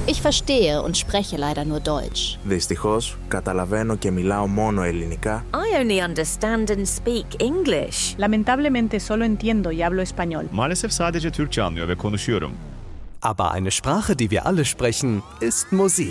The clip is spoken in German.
Ich verstehe und spreche leider nur Deutsch. Δυστυχώς, καταλαβαίνω και μιλάω μόνο ελληνικά. I only understand and speak English. Lamentablemente solo entiendo y hablo español. Maalesef sadece Türkçe anlıyor ve konuşuyorum. Aber eine Sprache, die wir alle sprechen, ist Musik.